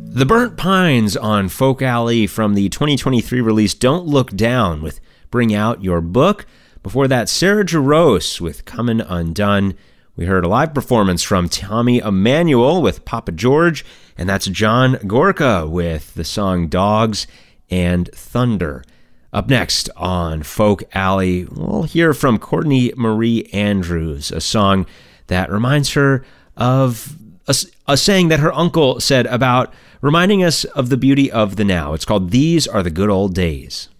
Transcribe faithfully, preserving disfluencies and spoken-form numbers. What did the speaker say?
The Burnt Pines on Folk Alley from the twenty twenty-three release Don't Look Down with Bring Out Your Book. Before that, Sarah Jarosz with Comin' Undone. We heard a live performance from Tommy Emmanuel with Papa George, and that's John Gorka with the song Dogs and Thunder. Up next on Folk Alley, we'll hear from Courtney Marie Andrews, a song that reminds her of a, a saying that her uncle said about reminding us of the beauty of the now. It's called These Are the Good Old Days.